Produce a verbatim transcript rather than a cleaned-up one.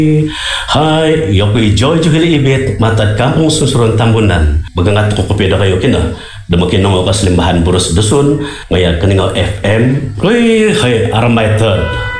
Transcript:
Hai, yo ko Joy Juhili Ibit, matad kampung susuron Tambunan. Bagangat ko kopeda kayo kina. Damakin nang okas limbahan buros dusun, ngaya kaningaw F M. Uy, hay, aramay tad.